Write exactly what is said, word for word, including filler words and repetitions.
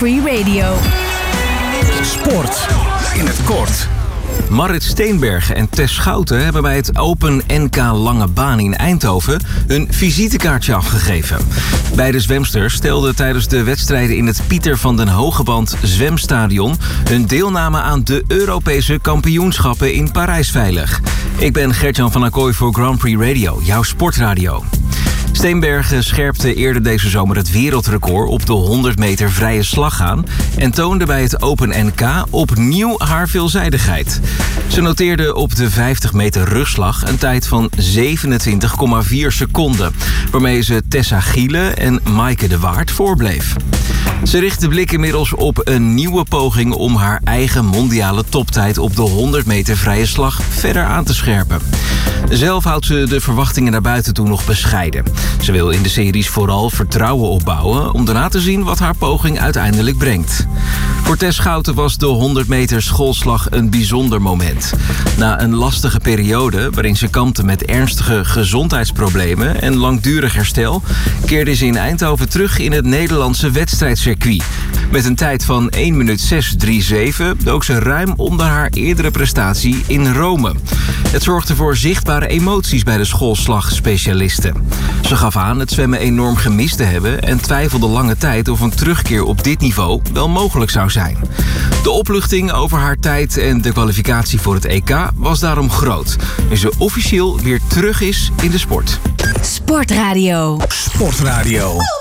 Free Radio. Sport in het kort. Marit Steenbergen en Tess Schouten hebben bij het Open N K Lange Baan in Eindhoven hun visitekaartje afgegeven. Beide zwemsters stelden tijdens de wedstrijden in het Pieter van den Hogeband zwemstadion hun deelname aan de Europese kampioenschappen in Parijs veilig. Ik ben Gert-Jan van Acquoy voor Grand Prix Radio, jouw sportradio. Steenbergen scherpte eerder deze zomer het wereldrecord op de honderd meter vrije slag aan en toonde bij het Open N K opnieuw haar veelzijdigheid. Ze noteerde op de vijftig meter rugslag een tijd van zevenentwintig komma vier seconden, waarmee ze Tessa Giele en Maaike de Waard voorbleef. Ze richt de blik inmiddels op een nieuwe poging om haar eigen mondiale toptijd op de honderd meter vrije slag verder aan te scherpen. Zelf houdt ze de verwachtingen naar buiten toe nog bescheiden. Ze wil in de series vooral vertrouwen opbouwen om daarna te zien wat haar poging uiteindelijk brengt. Voor Tess Schouten was de honderd meter schoolslag een bijzonder moment. Na een lastige periode waarin ze kampte met ernstige gezondheidsproblemen en langdurig herstel, keerde ze in Eindhoven terug in het Nederlandse wedstrijdcircuit. Met een tijd van één minuut zes drieënzeventig dook ze ruim onder haar eerdere prestatie in Rome. Het zorgde voor zichtbare emoties bij de schoolslagspecialisten. Ze gaf aan het zwemmen enorm gemist te hebben en twijfelde lange tijd of een terugkeer op dit niveau wel mogelijk zou zijn. De opluchting over haar tijd en de kwalificatie voor het E K was daarom groot, nu ze officieel weer terug is in de sport. Sportradio. Sportradio.